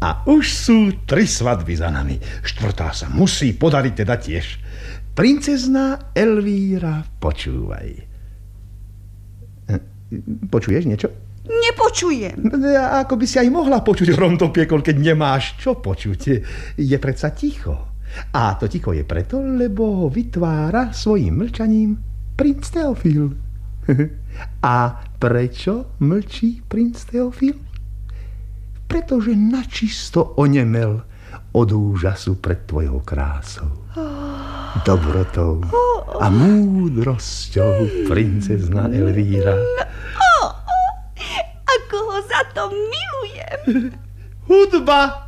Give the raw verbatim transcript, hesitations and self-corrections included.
A už sú tri svadby za nami. Štvrtá sa musí podariť teda tiež. Princezná Elvíra, počúvaj. Počuješ niečo? Nepočujem. Ako by si aj mohla počuť hrom do piekol, keď nemáš čo počuť. Je predsa ticho. A to ticho je preto, lebo ho vytvára svojím mlčaním princ Teofil. A prečo mlčí princ Teofil? Pretože načisto onemel od úžasu pred tvojou krásou, dobrotou a múdrosťou, princezna Elvíra. Ako ho za to milujem. Hudba!